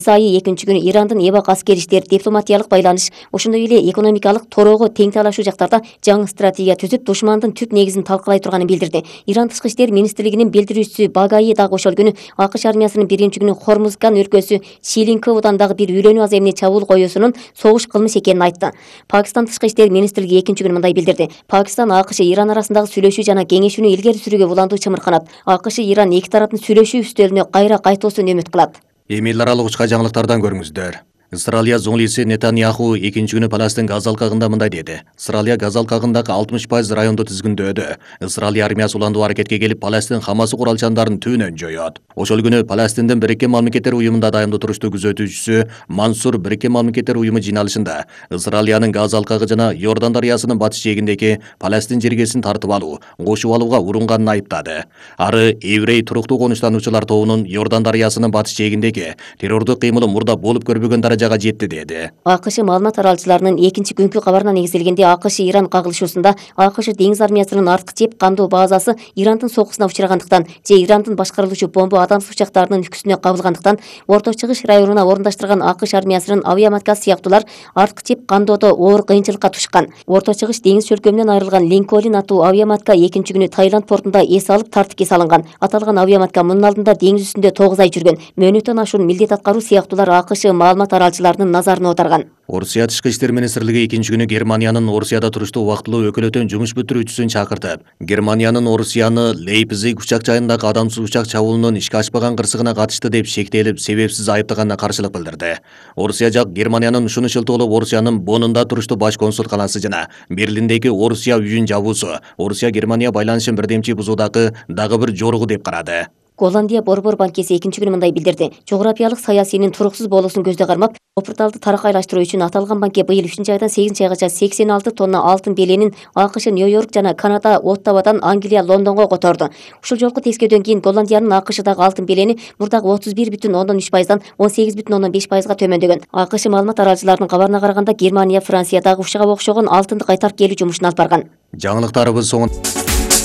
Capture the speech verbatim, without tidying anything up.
айы экинчи күнү Ирандын эбак аскериштери дипломатиялык байланыш, ошондой эле экономикалык торого тең талашуу жактарда жаңы стратегия түзүп, душмандын түп негизин талкалай турганын билдирди. Иран тышкы иштер министрлигинин билдирүүчүсү Багаи дагы ошол күнү АКШ армиясынын биринчи күнү Хормузган өлкөсү Шилинкоудагы бир үйлөнүү аз эмне чабуул коюусунун согуш кылмыш экенин айтты. Пакистан тышкы иштер министрлиги экинчи күнү мындай билдирди. Пакистан АКШ Иран арасындагы сүйлөшүү жана кеңешүүнү илгери сүрүүгө улантуу чымырканат. АКШ Иран эки тараптын сүйлөшүү үстөлүнө кайра кайтуусун үмүт кылат. Эмил аралык учка жаңылыктардан көрүңүздөр. Израилия зоңлиси Нетаньяху экинчи күнү Палестин газ алкагында мындай деди. Израилия газ алкагындагы алтымыш пайыз районду тизгиндөөдө. Израилия армиясы уландуу аракетке келип, Палестин Хамасы куралчандарын түбүнөн жоёт. Ошол күнү Палестиндин Бириккен Мамлекеттер уюмунда дайымдуу туруштуу күзөтүүчүсү Мансур Бириккен Мамлекеттер уюму жыйналышында Израилиянын газ алкагы жана Йордан дарыясынын батыш жээгиндеги Палестин жергесин тартып алуу, кошуп алууга урунганын айыптады. Ары еврей туруктуу конуштануучулар тобунун Йордан дарыясынын батыш жээгиндеги террордук кыймылы мурда болуп көрбөгөн даражага жетти деди. АКШ маалымат таралчыларынын экинчи күнкү кабарына негизделгенде АКШ Иран кагылышуусунда АКШ деңиз армиясынын арткы жеп кандуу базасы Ирандын сокусуна учурагандыктан же Ирандын башкарылуучу бомба адамсыз учактарынын үкүсүнө кабылгандыктан Орто Чыгыш районуна орундаштырган АКШ армиясынын авиаматкасы сыяктуулар арткы жеп кандоодо оор кыйынчылыкка тушкан. Орто Чыгыш деңиз чөлкөмүнөн айрылган Линкольн аттуу авиаматка экинчи күнү Таиланд портунда эс алып тартипке салынган. Аталган авиаматка мунун алдында деңиз үстүндө тогуз ай жүргөн. Мөөнөттөн ашуун милдет аткаруу сыяктуулар АКШ маалымат таралчыларынын назарына отарган. Орусия тышкы иштер министрлиги экинчи күнү Германиянын Орусияда туруштуу убактылуу өкүлөтөн жумуш бүтүрүүчүсүн чакыртып, Германиянын Орусияны Лейпциг учак жайындагы адамсыз учак чабуулунун ишке ашпаган кырсыгына катышты деп шектелип, себепсиз айыптаганына каршылык билдирди. Орусия жак Германиянын ушуну шылтоолоп, Орусиянын Боннунда туруштуу баш консулканасы жана Берлиндеги Орусия үйүн жабуусу Орусия Германия байланышын бирдемчи бузуудагы дагы бир жоругу деп карады. Голландия Борбор банкеси экинчи күнү мындай билдирди. Жогорапиялык саясийнин туруксуз болуусун көздө кармап, Опурталды таракайлаштыруу үчүн аталган банкке быйыл үчүнчү айдан сегизинчи айгача сексен алты тонна алтын беленин АКШ Нью-Йорк жана Канада Оттавадан Англия Лондонго которду. Ушул жолку тескөөдөн кийин Голландиянын АКШдагы алтын белени мурдагы отуз бир бүтүн ондон үч пайыздан он сегиз бүтүн ондон беш пайызга төмөндөгөн. АКШ маалымат таралчыларынын кабарына караганда Германия Франциядагы ушуга окшогон алтынды кайтарып келүү жумушун алып барган. Жаңылыктарыбыз соң